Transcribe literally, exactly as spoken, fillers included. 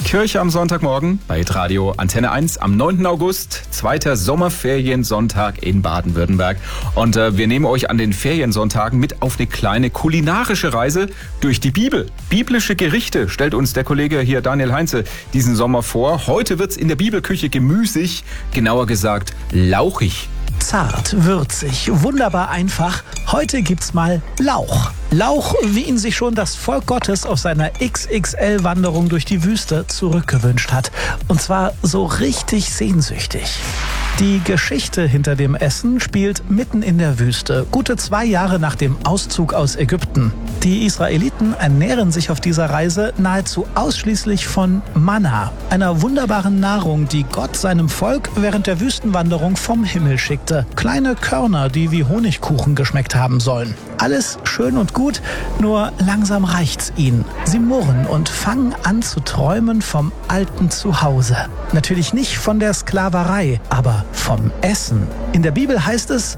Kirche am Sonntagmorgen bei Radio Antenne eins am neunten August, zweiter Sommerferiensonntag in Baden-Württemberg. Und äh, wir nehmen euch an den Feriensonntagen mit auf eine kleine kulinarische Reise durch die Bibel. Biblische Gerichte stellt uns der Kollege hier Daniel Heinze diesen Sommer vor. Heute wird's in der Bibelküche gemüsig, genauer gesagt lauchig. Zart, würzig, wunderbar einfach. Heute gibt's mal Lauch. Lauch, wie ihn sich schon das Volk Gottes auf seiner X X L-Wanderung durch die Wüste zurückgewünscht hat. Und zwar so richtig sehnsüchtig. Die Geschichte hinter dem Essen spielt mitten in der Wüste, gute zwei Jahre nach dem Auszug aus Ägypten. Die Israeliten ernähren sich auf dieser Reise nahezu ausschließlich von Manna, einer wunderbaren Nahrung, die Gott seinem Volk während der Wüstenwanderung vom Himmel schickte. Kleine Körner, die wie Honigkuchen geschmeckt haben sollen. Alles schön und gut, nur langsam reicht's ihnen. Sie murren und fangen an zu träumen vom alten Zuhause. Natürlich nicht von der Sklaverei, aber vom Essen. In der Bibel heißt es,